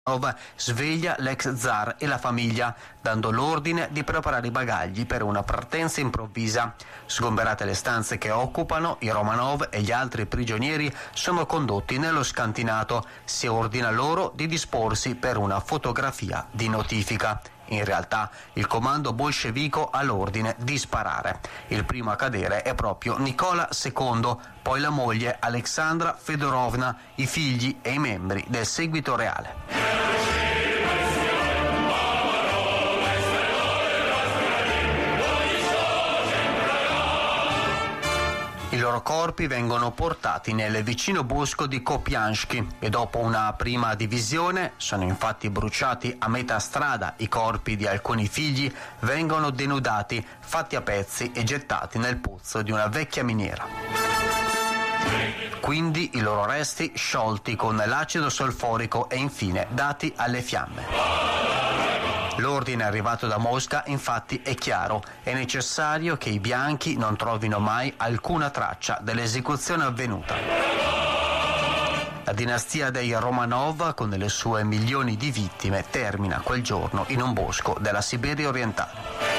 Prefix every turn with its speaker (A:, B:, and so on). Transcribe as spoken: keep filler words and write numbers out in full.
A: sveglia l'ex zar e la famiglia, dando l'ordine di preparare i bagagli per una partenza improvvisa. Sgomberate le stanze che occupano, i Romanov e gli altri prigionieri sono condotti nello scantinato. Si ordina loro di disporsi per una fotografia di notifica. In realtà il comando bolscevico ha l'ordine di sparare. Il primo a cadere è proprio Nicola secondo, poi la moglie Alexandra Fedorovna, i figli e i membri del seguito reale. I loro corpi vengono portati nel vicino bosco di Kopiansky e dopo una prima divisione sono infatti bruciati a metà strada. I corpi di alcuni figli vengono denudati, fatti a pezzi e gettati nel pozzo di una vecchia miniera. Quindi i loro resti sciolti con l'acido solforico e infine dati alle fiamme. L'ordine arrivato da Mosca infatti è chiaro: è necessario che i bianchi non trovino mai alcuna traccia dell'esecuzione avvenuta. La dinastia dei Romanov, con le sue milioni di vittime, termina quel giorno in un bosco della Siberia orientale.